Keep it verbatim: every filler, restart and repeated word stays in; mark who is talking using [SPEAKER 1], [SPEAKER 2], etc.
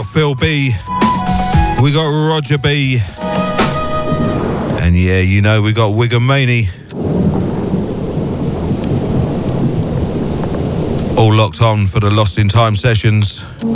[SPEAKER 1] Phil B. We got Roger B. And yeah, you know, we got Wigan Maney. All locked on for the Lost in Time sessions.